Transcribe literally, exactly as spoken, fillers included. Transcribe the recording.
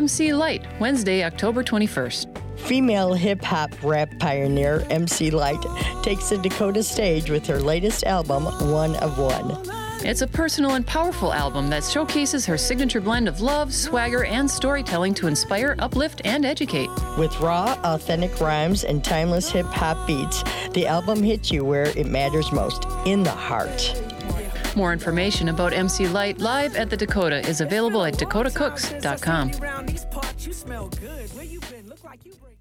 M C Light, Wednesday, October twenty-first. Female hip-hop rap pioneer M C Light takes the Dakota stage with her latest album, One of One. It's a personal and powerful album that showcases her signature blend of love, swagger, and storytelling to inspire, uplift, and educate. With raw, authentic rhymes and timeless hip-hop beats, the album hits you where it matters most, in the heart. More information about M C Light live at the Dakota is available at dakota cooks dot com.